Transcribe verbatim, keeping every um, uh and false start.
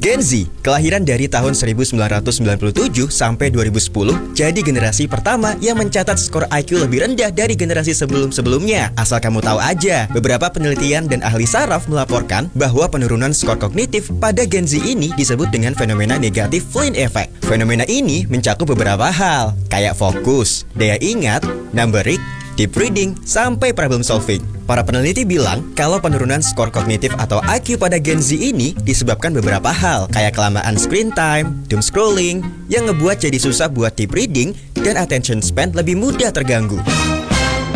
Gen Z, kelahiran dari tahun seribu sembilan ratus sembilan puluh tujuh sampai dua ribu sepuluh, jadi generasi pertama yang mencatat skor I Q lebih rendah dari generasi sebelum-sebelumnya. Asal kamu tahu aja, beberapa penelitian dan ahli saraf melaporkan bahwa penurunan skor kognitif pada Gen Z ini disebut dengan fenomena negatif Flynn Effect. Fenomena ini mencakup beberapa hal, kayak fokus, daya ingat, numbering, deep reading, sampai problem solving. Para peneliti bilang kalau penurunan skor kognitif atau I Q pada Gen Z ini disebabkan beberapa hal, kayak kelamaan screen time, doom scrolling, yang ngebuat jadi susah buat deep reading dan attention span lebih mudah terganggu.